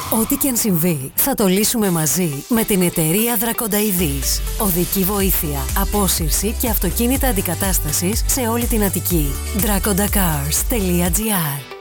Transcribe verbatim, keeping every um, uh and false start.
Ό,τι και αν συμβεί, θα το λύσουμε μαζί με την εταιρεία Δρακονταειδής. Οδική βοήθεια, απόσυρση και αυτοκίνητα αντικατάστασης σε όλη την Αττική. Draconda Cars τελεία gr